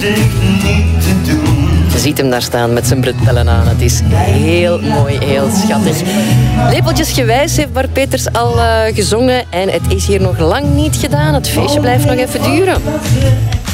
Je ziet hem daar staan met zijn bretellen aan. Het is heel mooi, heel schattig. Lepeltjesgewijs heeft Bart Peters al gezongen. En het is hier nog lang niet gedaan. Het feestje blijft nog even duren.